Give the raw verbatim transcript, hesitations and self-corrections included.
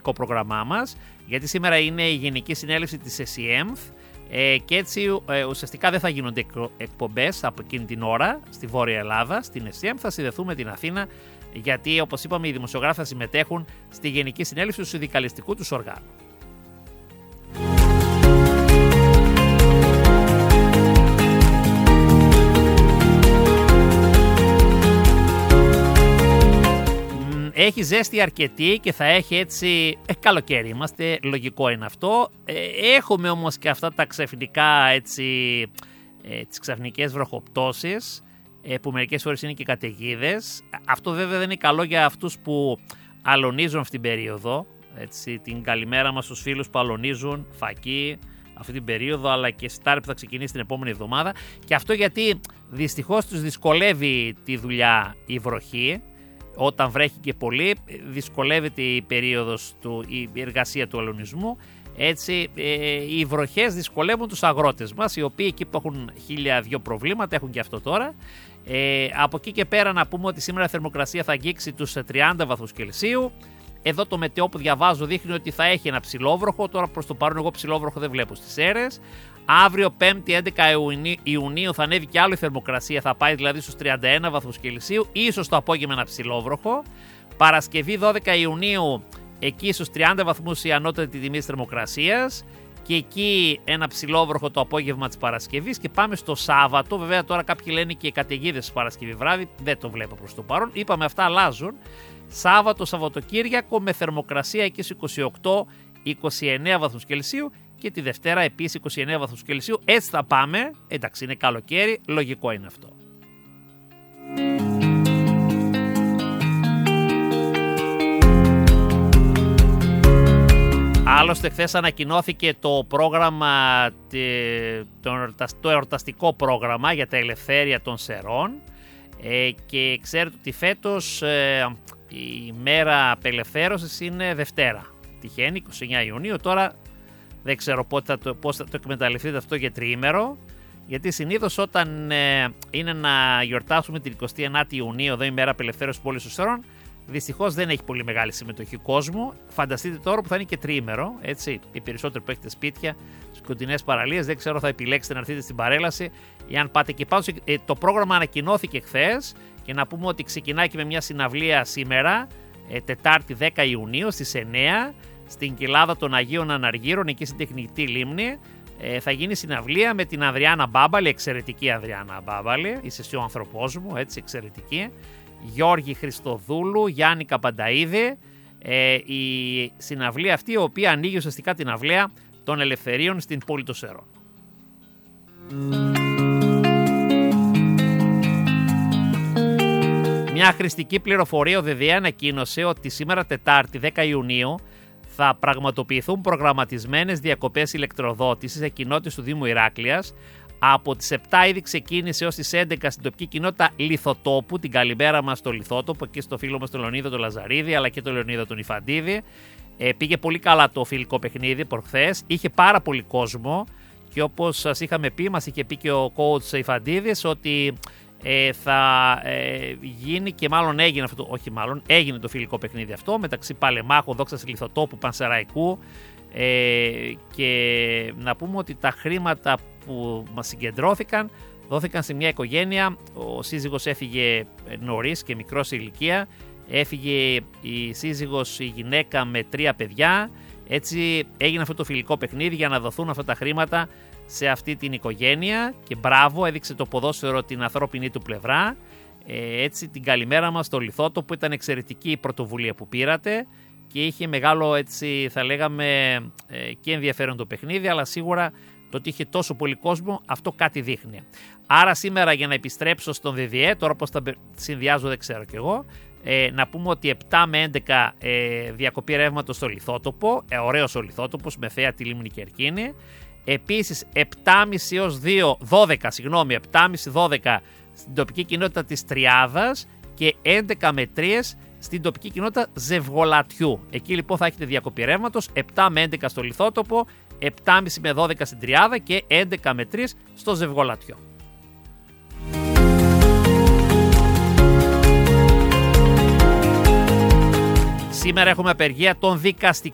κανονικό πρόγραμμά μας, γιατί σήμερα είναι η Γενική Συνέλευση της ΕΣΥΕΜΘ ε, και έτσι ε, ουσιαστικά δεν θα γίνονται εκπομπές από εκείνη την ώρα στη Βόρεια Ελλάδα, στην ΕΣΥΕΜΘ, θα συνδεθούμε την Αθήνα, γιατί όπως είπαμε οι δημοσιογράφοι θα συμμετέχουν στη Γενική Συνέλευση του συνδικαλιστικού τους οργάνου. Έχει ζέστη αρκετή και θα έχει έτσι, ε, καλοκαίρι είμαστε, λογικό είναι αυτό. Ε, έχουμε όμως και αυτά τα ξαφνικά, έτσι, ε, τις ξαφνικές βροχοπτώσεις, ε, που μερικές φορές είναι και καταιγίδες. Αυτό βέβαια δεν είναι καλό για αυτούς που αλωνίζουν αυτήν την περίοδο. Έτσι, την καλημέρα μας στους φίλους που αλωνίζουν, φακή, αυτή την περίοδο, αλλά και στάρ που θα ξεκινήσει την επόμενη εβδομάδα. Και αυτό γιατί δυστυχώς τους δυσκολεύει τη δουλειά η βροχή. Όταν βρέχει και πολύ, δυσκολεύεται η περίοδος του, η εργασία του αλωνισμού. Έτσι, ε, οι βροχές δυσκολεύουν τους αγρότες μας, οι οποίοι εκεί που έχουν χίλια δυο προβλήματα, έχουν και αυτό τώρα. Ε, από εκεί και πέρα να πούμε ότι σήμερα η θερμοκρασία θα αγγίξει τους τριάντα βαθμούς Κελσίου. Εδώ το μετεό που διαβάζω δείχνει ότι θα έχει ένα ψηλόβροχο. Τώρα προς το παρόν εγώ ψηλόβροχο δεν βλέπω στις αίρες. Αύριο πέμπτη έντεκα Ιουνίου θα ανέβει και άλλο η θερμοκρασία, θα πάει δηλαδή στους τριάντα ένα βαθμούς Κελσίου, ίσως το απόγευμα ένα ψηλόβροχο. Παρασκευή δώδεκα Ιουνίου, εκεί στους τριάντα βαθμούς η ανώτατη τιμή της θερμοκρασίας και εκεί ένα ψηλόβροχο το απόγευμα της Παρασκευής και πάμε στο Σάββατο. Βέβαια τώρα κάποιοι λένε και καταιγίδες Παρασκευή βράδυ, δεν το βλέπω προς το παρόν. Είπαμε αυτά αλλάζουν. Σάββατο, Σαββατοκύριακο με θερμοκρασία εκεί στους είκοσι οκτώ είκοσι εννέα βαθμούς Κελσίου και τη Δευτέρα επίσης είκοσι εννέα βαθμούς Κελσίου. Έτσι θα πάμε, εντάξει είναι καλοκαίρι, λογικό είναι αυτό. Άλλωστε χθες ανακοινώθηκε το πρόγραμμα, το εορταστικό πρόγραμμα για τα ελευθέρια των Σερών και ξέρετε ότι φέτος η μέρα απελευθέρωσης είναι Δευτέρα. Τυχαίνει, είκοσι εννέα Ιουνίου, τώρα δεν ξέρω πότε θα το, πώς θα το εκμεταλλευτείτε αυτό για τριήμερο, γιατί συνήθως όταν ε, είναι να γιορτάσουμε την εικοστή ενάτη Ιουνίου, εδώ η μέρα απελευθέρωσης πόλης των Σερών, δυστυχώς δεν έχει πολύ μεγάλη συμμετοχή κόσμου. Φανταστείτε τώρα που θα είναι και τριήμερο, έτσι, οι περισσότεροι που έχετε σπίτια, στις κοντινές παραλίες, δεν ξέρω θα επιλέξετε να έρθετε στην παρέλαση ή αν πάτε και πάνω. Ε, το πρόγραμμα ανακοινώθηκε χθες και να πούμε ότι ξεκινάει και με μια συναυλία σήμερα, ε, Τετάρτη δέκα Ιουνίου στις εννέα, στην κοιλάδα των Αγίων Αναργύρων, εκεί στην Τεχνητή Λίμνη. Ε, θα γίνει συναυλία με την Ανδριάννα Μπάμπαλη, εξαιρετική Ανδριάννα Μπάμπαλη, είσαι εσύ ο άνθρωπός μου, έτσι, εξαιρετική. Γιώργη Χριστοδούλου, Γιάννη Καπανταΐδη. Ε, η συναυλία αυτή, η οποία ανοίγει ουσιαστικά την αυλαία των ελευθερίων στην πόλη των Σερών. Μια χρηστική πληροφορία, ο ΔΔΕ ανακοίνωσε ότι σήμερα Τετάρτη δέκα Ιουνίου θα πραγματοποιηθούν προγραμματισμένες διακοπές ηλεκτροδότησης σε κοινότητες του Δήμου Ηράκλειας. Από τις επτά ήδη ξεκίνησε έως τις έντεκα στην τοπική κοινότητα Λιθοτόπου. Την καλημέρα μας στο Λιθότοπο και στο φίλο μας τον Λεωνίδα τον Λαζαρίδη, αλλά και τον Λεωνίδα τον Ιφαντίδη. Ε, πήγε πολύ καλά το φιλικό παιχνίδι προχθές. Είχε πάρα πολύ κόσμο και όπως σας είχαμε πει, μας είχε πει και ο coach Ιφαντίδης ότι ε, θα ε, γίνει και μάλλον έγινε αυτό, όχι μάλλον έγινε το φιλικό παιχνίδι αυτό μεταξύ Παλεμάχου, Δόξας Λιθοτόπου, Πανσεραϊκού. Ε, και να πούμε ότι τα χρήματα που μας συγκεντρώθηκαν δόθηκαν σε μια οικογένεια. Ο σύζυγος έφυγε νωρίς και μικρός σε ηλικία, έφυγε η σύζυγος, η γυναίκα με τρία παιδιά. Έτσι έγινε αυτό το φιλικό παιχνίδι για να δοθούν αυτά τα χρήματα σε αυτή την οικογένεια και μπράβο, έδειξε το ποδόσφαιρο την ανθρώπινη του πλευρά. Ε, έτσι την καλημέρα μας στο Λιθότοπο, ήταν εξαιρετική η πρωτοβουλία που πήρατε και είχε μεγάλο, έτσι θα λέγαμε, ε, και ενδιαφέρον το παιχνίδι, αλλά σίγουρα το ότι είχε τόσο πολύ κόσμο, αυτό κάτι δείχνει. Άρα σήμερα, για να επιστρέψω στον ΔΔΕ, τώρα πώς τα συνδυάζω δεν ξέρω κι εγώ, ε, να πούμε ότι επτά με έντεκα ε, διακοπή ρεύματος στο Λιθότοπο, ε, ωραίος ο Λιθότοπος με θέα τη Λίμνη Κερκίνη. Επίσης επτά και μισή έως δύο, δώδεκα, συγγνώμη, επτά και μισή δώδεκα στην τοπική κοινότητα της Τριάδας και έντεκα με τρία στην τοπική κοινότητα Ζευγολατιού. Εκεί λοιπόν θα έχετε διακοπή ρεύματος, επτά με έντεκα στο Λιθότοπο, επτά και μισή με δώδεκα στην Τριάδα και έντεκα με τρία στο Ζευγολατιό. Σήμερα έχουμε απεργία των δικαστικών